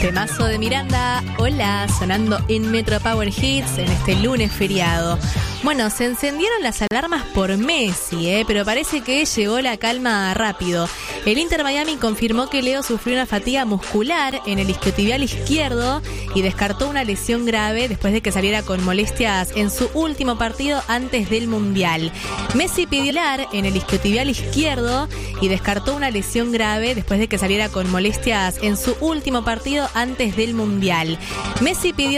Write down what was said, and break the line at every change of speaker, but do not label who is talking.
Temazo de Miranda, hola, sonando en Metro Power Hits en este lunes feriado. Bueno, se encendieron las alarmas por Messi, pero parece que llegó la calma rápido. El Inter Miami confirmó que Leo sufrió una fatiga muscular en el isquiotibial izquierdo y descartó una lesión grave después de que saliera con molestias en su último partido antes del Mundial. Messi pidió en el isquiotibial izquierdo y descartó una lesión grave después de que saliera con molestias en su último partido antes del Mundial. Messi pidió